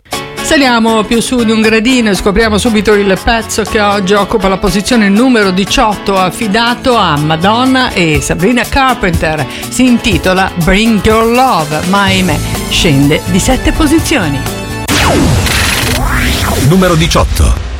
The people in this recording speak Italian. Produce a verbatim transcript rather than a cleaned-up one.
Saliamo più su di un gradino e scopriamo subito il pezzo che oggi occupa la posizione numero diciotto, affidato a Madonna e Sabrina Carpenter. Si intitola Bring Your Love, ma ahimè scende di sette posizioni. Numero diciotto.